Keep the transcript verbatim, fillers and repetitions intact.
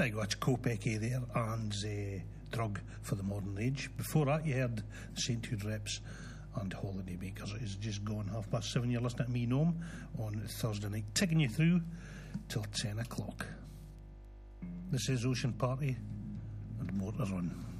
There you go, it's Kopecky there, and uh, Drug for the Modern Age. Before that, you heard Saint Jude Reps and Holiday Makers. It is just gone half past seven. You're listening to me, Noam, on Thursday night, taking you through till ten o'clock. This is Ocean Party and Motor Run.